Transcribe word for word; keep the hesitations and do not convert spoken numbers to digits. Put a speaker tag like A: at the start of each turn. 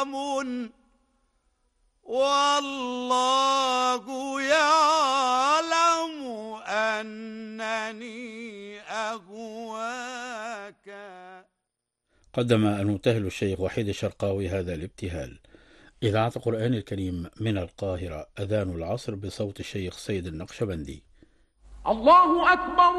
A: والله يعلم أنني أهواك.
B: قدم المبتهل الشيخ وحيد الشرقاوي هذا الابتهال. إذاعة القرآن الكريم من القاهرة، أذان العصر بصوت الشيخ سيد النقشبندي.
C: الله أكبر.